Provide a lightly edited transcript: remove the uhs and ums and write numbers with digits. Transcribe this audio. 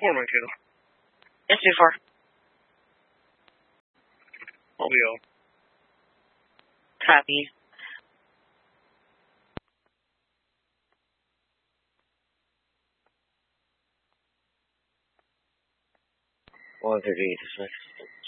4, Mankato. It's 2-4. I'll be out. Copy. One 38 dismissed.